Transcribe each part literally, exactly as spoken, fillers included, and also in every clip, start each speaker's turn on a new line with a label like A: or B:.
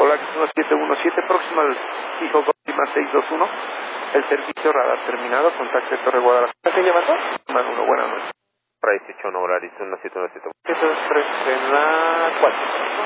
A: Polaris uno siete uno siete, próximo al fijo Gómez seis dos uno. El servicio radar terminado, contacto Torre Guadalajara. ¿Qué llamando? Man uno, buenas noches.
B: Para dieciocho, no, Polaris uno siete uno siete.
A: siete dos tres en la cuatro.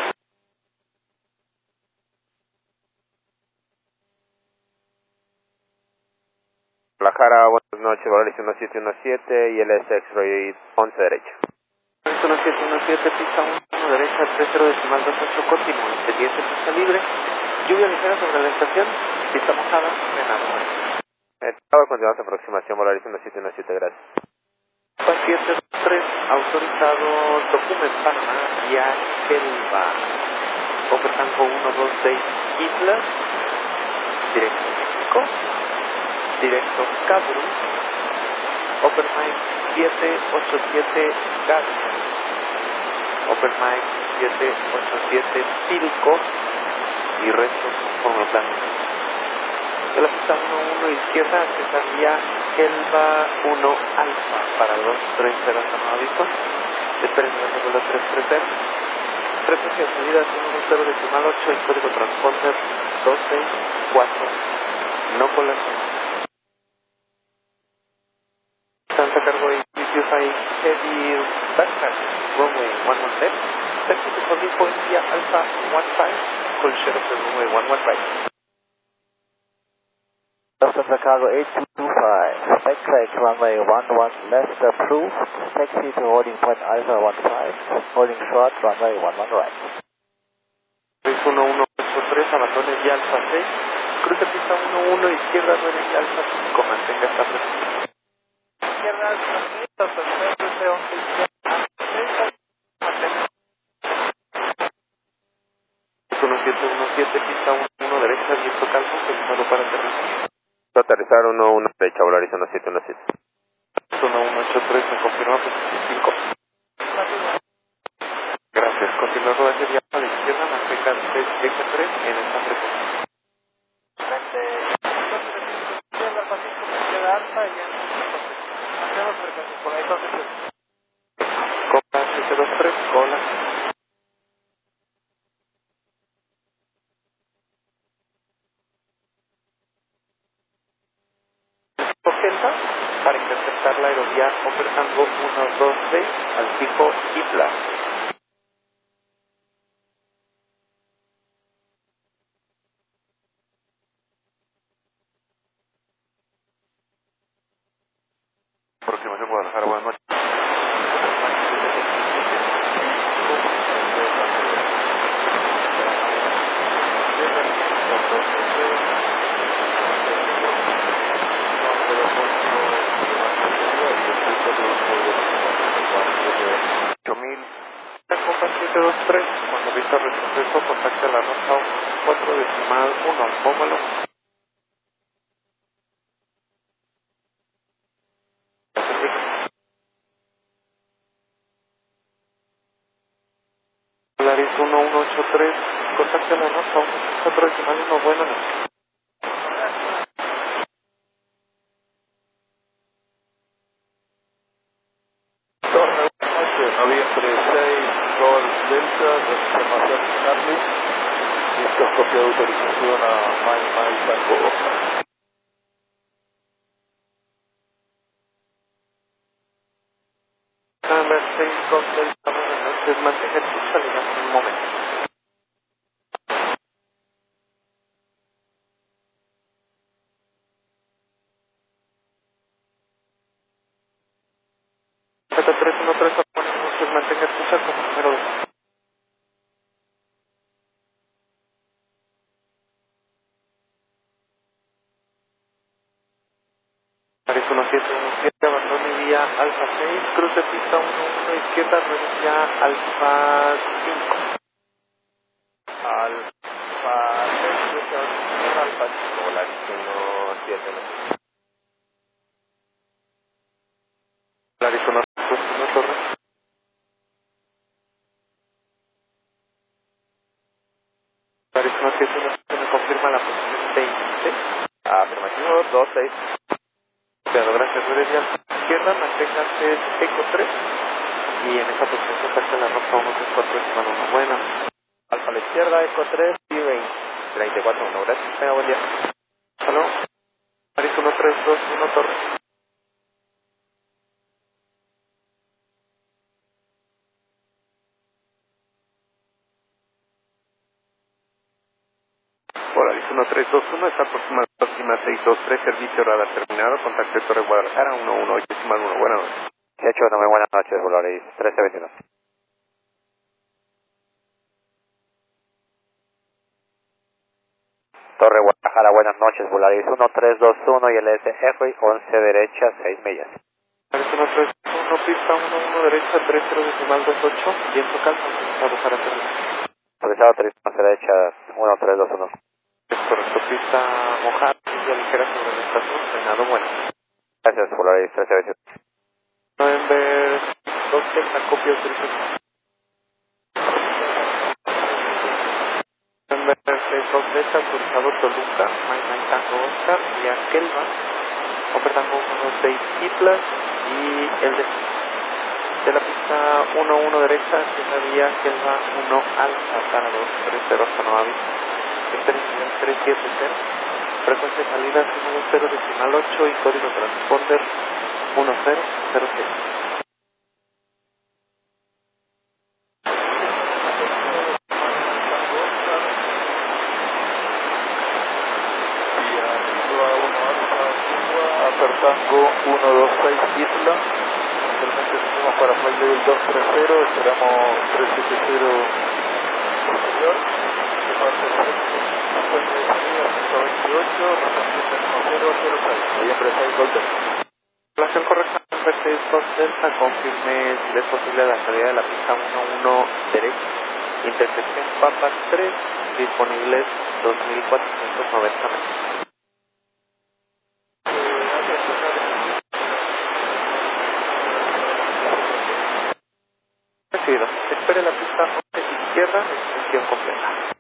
B: Guadalajara, buenas noches, Polaris uno siete uno siete y el S X-Ray once derecha.
A: uno siete uno siete, pista uno derecha, tres cero decimal dos ocho, continuo, pendiente, pista libre, lluvia ligera sobre la estación, pista mojada, frenado.
B: Estado de continuación, aproximación, Polaris uno siete uno siete, gracias.
A: siete dos tres, autorizado, documento Panamá, vía Elba, Oper Tango uno dos seis, Islas, directo México, directo Cabru, Oper Mike siete ocho siete, Garza, Open Mike siete ocho siete Pilco y restos con los planos. De la pista uno uno izquierda, cesaría Elba uno Alfa para dos tres cero hasta nueva vista. Esperen en la vuelo tres tres cero. Frecuencia de salida uno cero decimal ocho, el código transponder dos seis cuatro. No colación. Santa Cargo y High Heavy Backpack, runway one one left, taxi for the point via Alpha one five, call share of the runway one one five.
C: Santa Cargo eight two two five, backtrack runway one one left approved, taxi to holding point Alpha one five, holding short runway one one right.
A: uno uno ocho tres, abandone vía Alpha seis, cruce pista uno uno izquierda, nueve vía Alpha cinco, mantenga esta presión. Izquierda, hasta el once uno siete uno siete, pista uno uno derecha, viento calmo, señalado para aterrizar.
B: Aterrizar uno uno derecha, Polaris uno siete uno siete.
A: uno uno ocho tres, me confirma posición cinco. Gracias, continúa rodaje vía a la izquierda, mantenga seis eje tres en esta frecuencia. Copa siete dos tres, cola. ochenta para interceptar la aerovía Oper Tango uno dos seis al fijo Isla. Aproximación Guadalajara, buenas noches. ocho mil. Copa siete dos tres, cuando vista retroceso, contacta la ruta cuatro decimal uno, póngalo. Polaris uno uno ocho tres, contacta la ruta cuatro decimal uno, buenas noches.
D: Noviembre seis, Gol Delta, información Charlie, listo, copia de autorización a Mike Mike Tango.
A: Number seis, Gol Delta, buenas noches, mantenga tu salida en un momento. Z tres uno tres, buenas noches, mantenga tu salida como número dos. Polaris uno siete uno siete, abandone vía Alfa seis, cruce pista uno uno izquierda, vía Alfa cinco.
B: Alfa seis, Alfa cinco, Polaris uno siete uno siete.
A: Polaris uno siete uno Torre. Polaris uno siete uno siete, me confirma la posición veinte.
B: Afirmativo dos seis.
A: Pero gracias, nueve vía izquierda, manténgase Eco tres y en esa posición contacta la ruta uno tres cuatro, uno, buena.
B: Alfa
C: izquierda, Eco tres y veinte.
B: treinta y cuatro uno, gracias.
A: Venga, buen día. Salud. Maris uno tres dos uno Torre. Polaris uno tres dos uno, está aproximado próxima seis dos tres, servicio radar terminado, contacto de Torre Guadalajara uno uno ocho uno, buenas noches.
B: ocho uno, buenas noches, Polaris trece veintiuno. Torre Guadalajara, buenas noches, Polaris uno tres dos uno y el S F once derecha, seis millas.
A: Polaris uno tres dos uno, pista uno uno derecha, tres cero decimal dos ocho, viento calma, autorizado para terminar.
B: Autorizado turismo derecha, uno tres dos uno.
A: Es correcto, pista mojada, lluvia ligera sobre la estación, frenado bueno.
B: Gracias, Polaris trece veintiuno.
A: November dos Delta, copia autorización. November seis dos Delta, autorizado Toluca, Mike Tango Oscar, y Angelva, operando uno dos seis Hitler y el de, de la pista uno uno derecha, que es la vía Angelva uno Alfa, para dos tres cero hasta Nueva Vista. Experiencia tres siete cero, frecuencia de salida uno dos cero decimal ocho y código transponder uno cero cero seis.
D: Tango uno dos seis Isla, actualmente seguimos para Flight Level dos tres cero, esperamos tres siete cero posterior, de parte de fuente de salida ciento veintiocho, rotación uno cero cero seis, noviembre seis Golden.
A: Relación correcta, seis dos Delta, confirme si es posible la salida de la pista uno uno derecha, intersección Papa tres, disponibles dos mil cuatrocientos noventa metros. Recibido. Espere la pista izquierda, extensión completa.